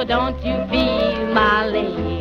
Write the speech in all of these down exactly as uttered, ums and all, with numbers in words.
Oh, don't you feel my leg?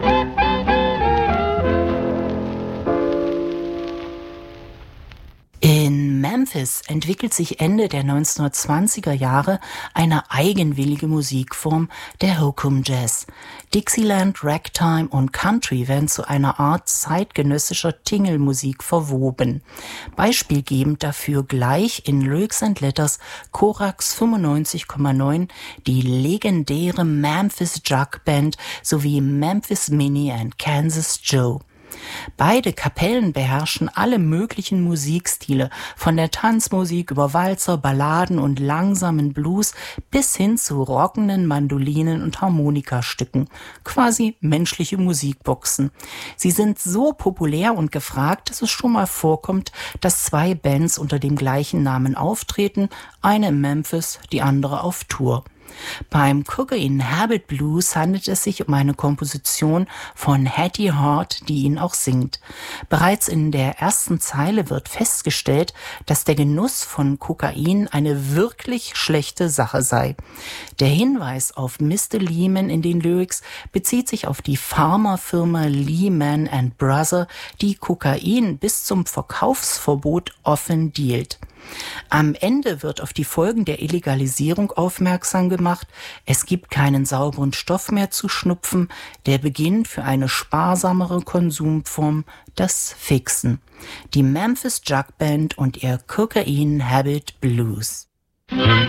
In Memphis entwickelt sich Ende der neunzehnhundertzwanziger Jahre eine eigenwillige Musikform, der Hokum Jazz. Dixieland, Ragtime und Country werden zu einer Art zeitgenössischer Tingelmusik verwoben. Beispielgebend dafür gleich in Lyrics and Letters Korax fünfundneunzig Komma neun die legendäre Memphis Jug Band sowie Memphis Minnie and Kansas Joe. Beide Kapellen beherrschen alle möglichen Musikstile, von der Tanzmusik über Walzer, Balladen und langsamen Blues bis hin zu rockenden Mandolinen und Harmonikastücken, quasi menschliche Musikboxen. Sie sind so populär und gefragt, dass es schon mal vorkommt, dass zwei Bands unter dem gleichen Namen auftreten, eine in Memphis, die andere auf Tour. Beim Cocaine Habit Blues handelt es sich um eine Komposition von Hattie Hart, die ihn auch singt. Bereits in der ersten Zeile wird festgestellt, dass der Genuss von Kokain eine wirklich schlechte Sache sei. Der Hinweis auf Mister Lehman in den Lyrics bezieht sich auf die Pharmafirma Lehman and Brother, die Kokain bis zum Verkaufsverbot offen dealt. Am Ende wird auf die Folgen der Illegalisierung aufmerksam gemacht. Es gibt keinen sauberen Stoff mehr zu schnupfen. Der Beginn für eine sparsamere Konsumform, das Fixen. Die Memphis Jug Band und ihr Cocaine Habit Blues.